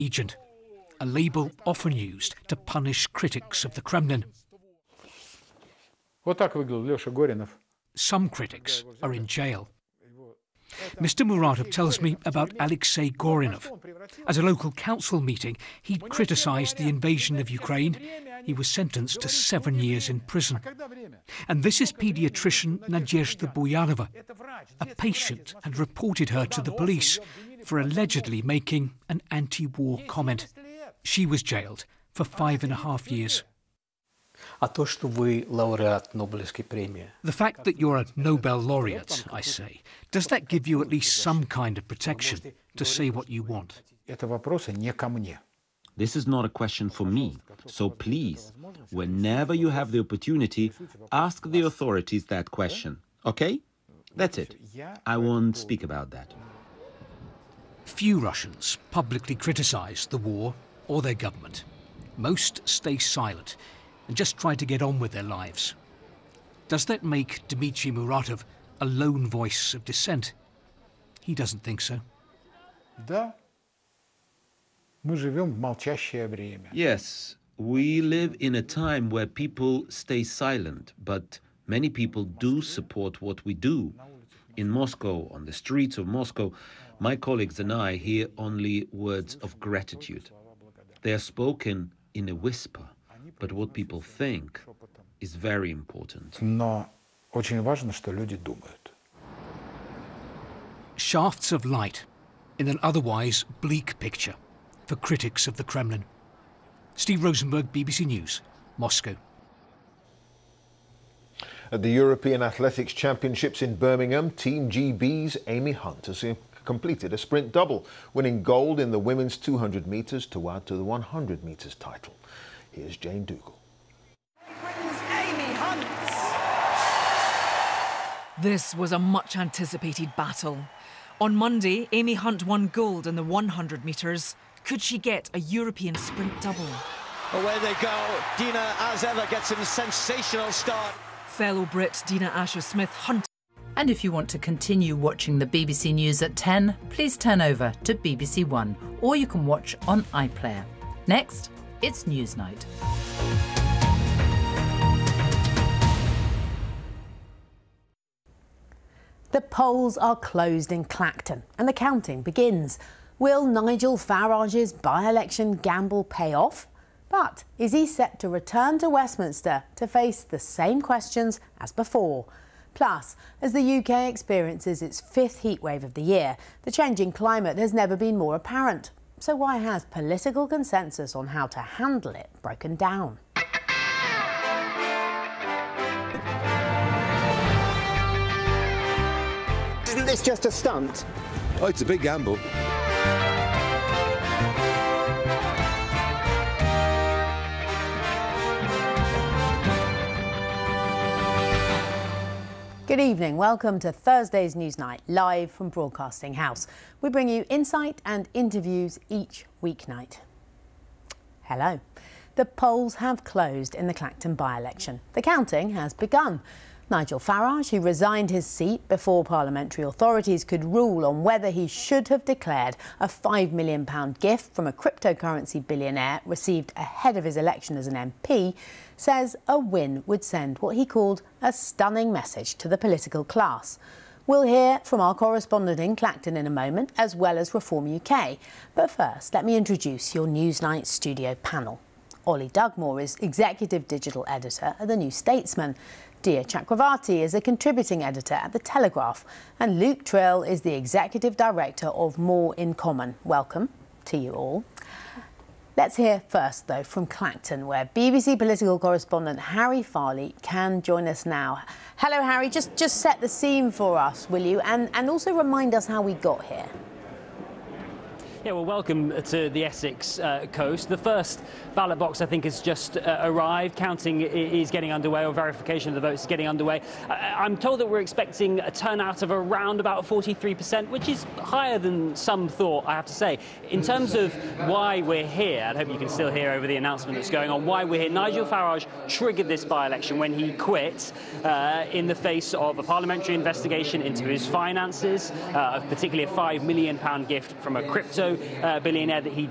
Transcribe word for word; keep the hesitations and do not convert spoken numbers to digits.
agent, a label often used to punish critics of the Kremlin. Вот так выглядел Лёша Горинов. Some critics are in jail. Mister Muratov tells me about Alexei Gorinov. At a local council meeting, he criticised the invasion of Ukraine. He was sentenced to seven years in prison. And this is paediatrician Nadezhda Boyanova. A patient had reported her to the police for allegedly making an anti-war comment. She was jailed for five and a half years. А то, что вы лауреат Нобелевской премии. The fact that you're a Nobel laureate, I say, does that give you at least some kind of protection to say what you want? Это вопросы не ко мне. This is not a question for me, so please, whenever you have the opportunity, ask the authorities that question, okay? That's it. I won't speak about that. Few Russians publicly criticise the war or their government. Most stay silent and just try to get on with their lives. Does that make Dmitry Muratov a lone voice of dissent? He doesn't think so. Да. Мы живем в молчащее время. Yes, we live in a time where people stay silent, but many people do support what we do. In Moscow, on the streets of Moscow, my colleagues and I hear only words of gratitude. They are spoken in a whisper, but what people think is very important. Но очень важно, что люди думают. Shafts of light in an otherwise bleak picture for critics of the Kremlin. Steve Rosenberg, B B C News, Moscow. At the European Athletics Championships in Birmingham, Team G B's Amy Hunt has completed a sprint double, winning gold in the women's two hundred metres to add to the one hundred metres title. Here's Jane Dougal. Britain's Amy Hunt. This was a much-anticipated battle. On Monday, Amy Hunt won gold in the one hundred metres. Could she get a European sprint double? Away they go. Dina, as ever, gets a sensational start. Fellow Brit Dina Asher-Smith Hunt. And if you want to continue watching the B B C News at ten, please turn over to B B C One, or you can watch on iPlayer. Next, it's Newsnight. The polls are closed in Clacton and the counting begins. Will Nigel Farage's by-election gamble pay off? But is he set to return to Westminster to face the same questions as before? Plus, as the U K experiences its fifth heatwave of the year, the changing climate has never been more apparent. So why has political consensus on how to handle it broken down? Isn't this just a stunt? Oh, it's a big gamble. Good evening. Welcome to Thursday's Newsnight, live from Broadcasting House. We bring you insight and interviews each weeknight. Hello. The polls have closed in the Clacton by-election. The counting has begun. Nigel Farage, who resigned his seat before parliamentary authorities could rule on whether he should have declared a five million pounds gift from a cryptocurrency billionaire received ahead of his election as an M P, says a win would send what he called a stunning message to the political class. We'll hear from our correspondent in Clacton in a moment, as well as Reform U K. But first, let me introduce your Newsnight studio panel. Ollie Dugmore is Executive Digital Editor at The New Statesman. Dia Chakravarti is a contributing editor at The Telegraph. And Luke Trill is the Executive Director of More in Common. Welcome to you all. Let's hear first, though, from Clacton, where B B C political correspondent Harry Farley can join us now. Hello, Harry. Just, just set the scene for us, will you? And, and also remind us how we got here. Yeah, well, welcome to the Essex uh, coast. The first ballot box, I think, has just uh, arrived. Counting is getting underway, or verification of the votes is getting underway. Uh, I'm told that we're expecting a turnout of around about forty-three percent, which is higher than some thought, I have to say. In terms of why we're here, I hope you can still hear over the announcement that's going on, why we're here. Nigel Farage triggered this by-election when he quit uh, in the face of a parliamentary investigation into his finances, uh, particularly a five million pounds gift from a crypto Uh, billionaire that he